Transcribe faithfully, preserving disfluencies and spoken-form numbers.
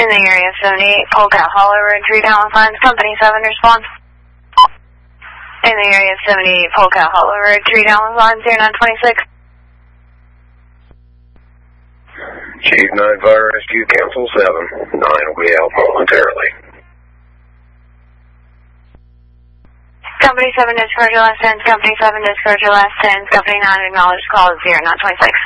In the area of seventy-eight Polecat Hollow Road, three Dallas Lines, Company seven, respond. In the area of seventy-eight Polecat Hollow Road, three Dallas Lines, zero nine twenty-six. Chief nine Fire Rescue, Council seven. nine will be out momentarily. Company seven, discard your last tens. Company seven, discard your last tens. Company nine, acknowledge call zero nine twenty-six.